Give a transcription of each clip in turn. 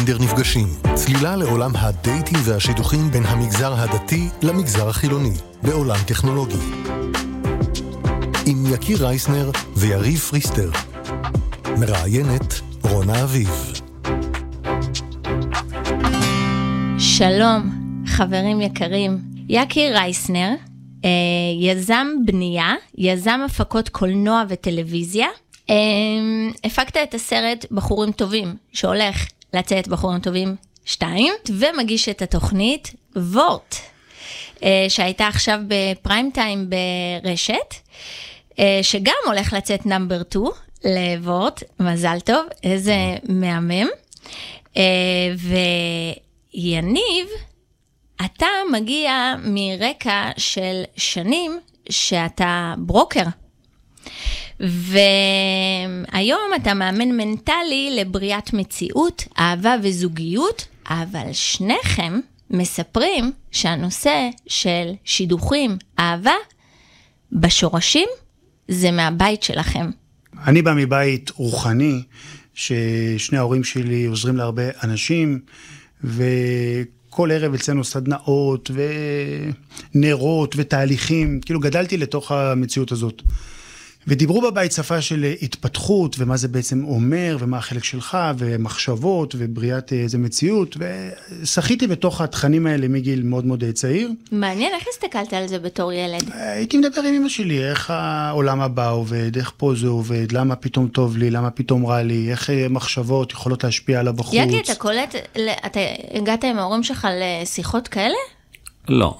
טינדר נפגשים. צלילה לעולם הדייטים והשידוכים בין המגזר הדתי למגזר החילוני, בעולם טכנולוגי. עם יקיר רייסנר ויריב פריסטר. מראיינת רונה אביב. שלום, חברים יקרים. יקיר רייסנר, יזם בנייה, יזם הפקות קולנוע וטלוויזיה. הפקת את הסרט בחורים טובים, שהולך לצאת בחורים טובים 2, ומגיש את התוכנית וורט, שהייתה עכשיו בפריים טיים ברשת, שגם הולך לצאת נאמבר 2 לוורט. מזל טוב, איזה מהמם. ויניב, אתה מגיע מרקע של שנים שאתה ברוקר. והיום אתה מאמן מנטלי לבריאת מציאות, אהבה וזוגיות, אבל שניכם מספרים שהנושא של שידוכים, אהבה, בשורשים, זה מהבית שלכם. אני בא מבית רוחני, ששני ההורים שלי עוזרים להרבה אנשים, וכל ערב אצלנו סדנאות ונרות ותהליכים, כאילו גדלתי לתוך המציאות הזאת. ודיברו בבית שפה של התפתחות, ומה זה בעצם אומר, ומה החלק שלך, ומחשבות, ובריאת איזה מציאות, ושחיתי בתוך התכנים האלה מגיל מאוד מאוד צעיר. מעניין, איך הסתכלת על זה בתור ילד? הייתי מדבר עם אמא שלי, איך העולם הבא עובד, איך פה זה עובד, למה פתאום טוב לי, למה פתאום רע לי, איך מחשבות יכולות להשפיע עליו בחוץ. יקי, אתה קולט, אתה הגעת עם ההורים שלך לשיחות כאלה? לא,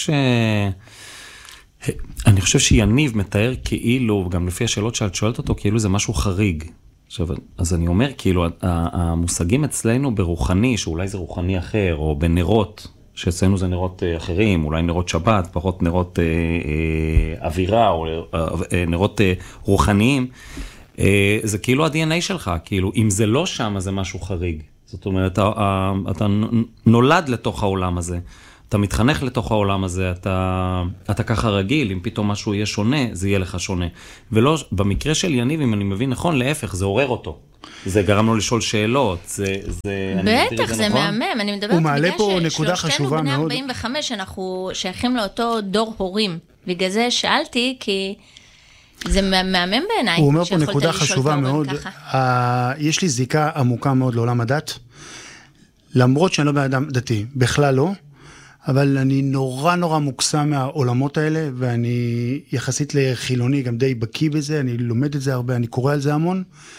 אני חושב שיניב מתאר כאילו, וגם לפי השאלות שאת שואלת אותו, כאילו זה משהו חריג. עכשיו, אז אני אומר, כאילו, המושגים אצלנו ברוחני, שאולי זה רוחני אחר, או בנרות, שאצלנו זה נרות אחרים, אולי נרות שבת, פחות נרות אווירה, או נרות רוחניים, זה כאילו ה-DNA שלך, כאילו, אם זה לא שם, אז זה משהו חריג. זאת אומרת, אתה נולד לתוך העולם הזה. אתה מתחנך לתוך העולם הזה, אתה ככה רגיל, אם פתאום משהו יהיה שונה, זה יהיה לך שונה. ולא, במקרה של יניב, אם אני מבין נכון, להפך, זה עורר אותו. זה גרם לו לשאול שאלות, בטח, זה מהמם, אני מדברת בגלל ששלושתנו בני 45, אנחנו שייכים לאותו דור הורים. בגלל זה שאלתי, כי זה מהמם בעיניי. הוא אומר פה נקודה חשובה מאוד, יש לי זיקה עמוקה מאוד לעולם הדת, למרות שאני לא באדם דתי, בכלל לא, אבל אני נורא מוקסם מהעולמות האלה, ואני יחסית לחילוני גם די בקיא בזה, אני לומד את זה הרבה, אני קורא על זה המון,